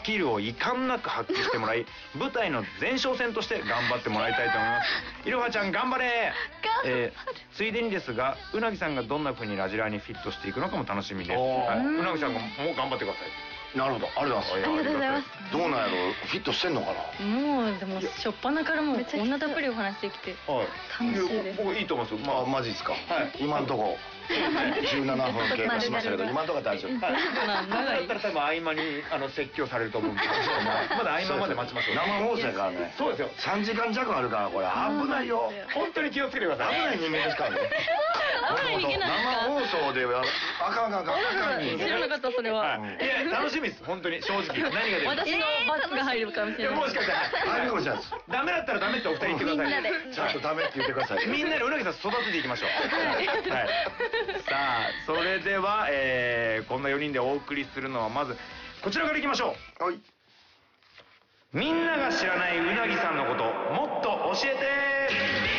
キルを遺憾なく発揮してもらい、舞台の前哨戦として頑張ってもらいたいと思います。いろはちゃん頑張れ。ついでにですが、うなぎさんがどんな風にラジラーにフィットしていくのかも楽しみです。うなぎさんがもう頑張ってください。 なるほど、ありがとうございます。どうなんやろ、フィットしてんのかな。 もうでもしょっぱなからもうこんなたっぷりお話できて楽しいです。 僕いいと思いますよ。 あ、マジですか。今んとこ17分経過しましたけど、今んとこは大丈夫。 だったら多分合間に説教されると思うんですけど、まだ合間まで待ちましょう。 生放送やからね。 そうですよ。 3時間弱あるから、これ危ないよ。 本当に気をつけてください。 危ない人間ですからね。生放送ではあかんあかんあかん。 知らなかったそれは。 いや楽しみです。本当に正直何が出るか。 私のバッグが入るかもしれない。 もしかしたら入るかもしれないです。 ダメだったらダメってお二人言ってください。 ちゃんとダメって言ってください。 みんなでうなぎさん育てていきましょう。はい。さあそれではこんな4人でお送りするのはまずこちらからいきましょう。はい。みんなが知らないうなぎさんのこともっと教えて。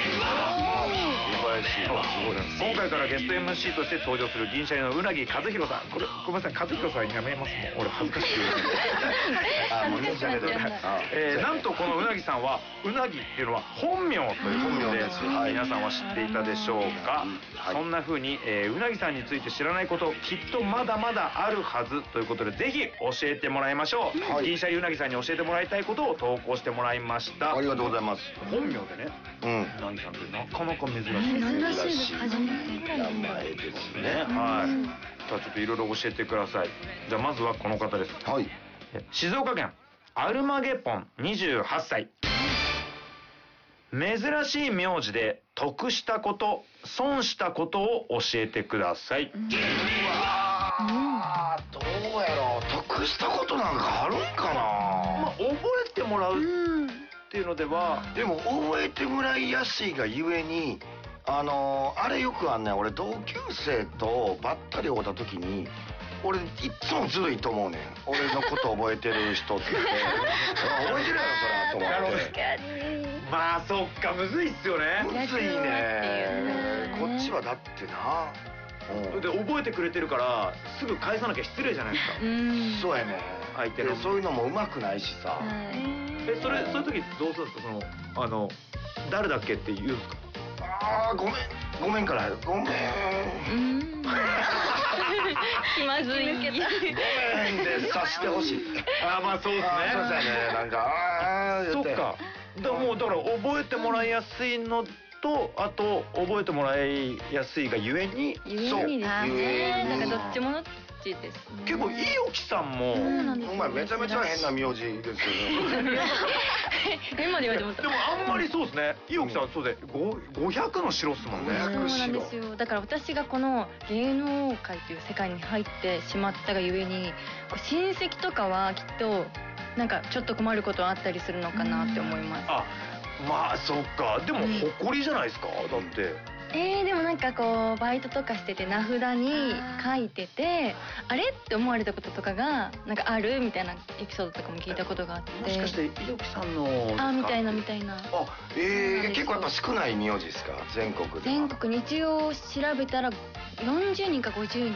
今回からゲスト MC として登場する銀シャリのうなぎ和弘さん。これごめんなさい、和弘さんやめますもん。俺恥ずかしい。 もういいじゃけど。 なんとこのうなぎさんはうなぎっていうのは本名ということで皆さんは知っていたでしょうか。そんな風にうなぎさんについて知らないこときっとまだまだあるはずということで、ぜひ教えてもらいましょう。銀シャリうなぎさんに教えてもらいたいことを投稿してもらいました。 ありがとうございます。 本名でね、うなぎさんってなかなか珍しい。 珍しい初めて名前ですね。 はい。じゃあちょっといろいろ教えてください。じゃあまずはこの方です。 はい。 静岡県アルマゲポン28歳。珍しい名字で得したこと損したことを教えてください。 どうやろう、得したことなんかあるんかな。 覚えてもらうっていうのでは、 でも覚えてもらいやすいがゆえにあれよくあんねん。俺同級生とばったり会うた時に俺いっつもずるいと思うねん。俺のこと覚えてる人って覚えてるやろそらと思って。 まあそっか、むずいっすよね。 むずいね。こっちはだってな。 で覚えてくれてるからすぐ返さなきゃ失礼じゃないですか。 そうやね。 相手のそういうのもうまくないしさ。 そういう時どうするんですか。誰だっけって言うんですか。 ごめんから、ごめん。 気まずい。ごめんで察してほしい。 まあそうですね。 そうですね。なんかそっか。もうだから覚えてもらいやすいのと、あと覚えてもらいやすいがゆえに、 そうですね。なんかどっちもどっちです。 結構いいおきさんも、 お前めちゃめちゃ変な名字ですよね。 変まで言われてます。 でもあんまりそうですね。いいおきさんそうで500の白っすもんね。 そうなんですよ。だから私がこの芸能界という世界に入ってしまったがゆえに、親戚とかはきっとなんかちょっと困ることはあったりするのかなって思います。 まあそっか。でも誇りじゃないですか。だってでもなんかこうバイトとかしてて名札に書いてて、あれって思われたこととかがなんかあるみたいなエピソードとかも聞いたことがあって。 もしかして伊吹さんのみたいな。 結構やっぱ少ない名字ですか、全国で。 全国に一応調べたら40人か50人。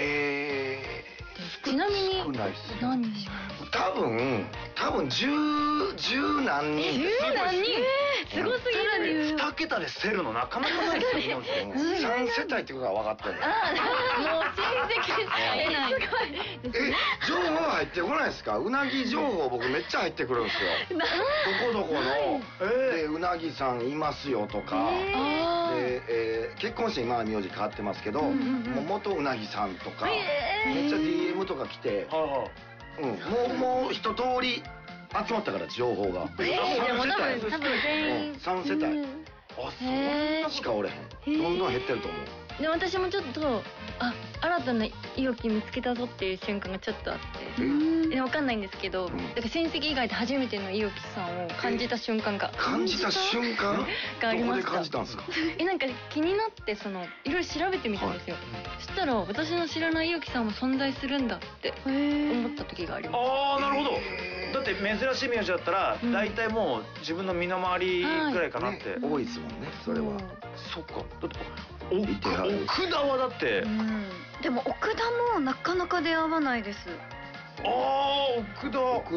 ちなみに何人？ 多分十何人。 すごすぎる。 2桁で競るのなかなかないですよ。 3世帯ってことは分かってる。 もう親戚です。 情報入ってこないですか。うなぎ情報僕めっちゃ入ってくるんですよ。どこどこのでうなぎさんいますよとか。で結婚して今は名字変わってますけど、元うなぎさんとかめっちゃ DM とか来て、もう一通り集まったから情報が。 でも多分全員 3世帯。そうしかおれへん。どんどん減ってると思う。 で私もちょっと新たな意欲見つけたぞっていう瞬間がちょっとあって、分かんないんですけど、だから親戚以外で初めての意欲さんを感じた瞬間ががありました。どこで感じたんですか。 なんか気になっていろいろ調べてみたんですよ。そしたら私の知らない意欲さんも存在するんだって思った時があります。 なるほど。だって珍しい名字だったら大体もう自分の身の回りぐらいかなって。 多いですもんねそれは。 そっか。だって奥田はだって。 でも奥田もなかなか出会わないです。 奥田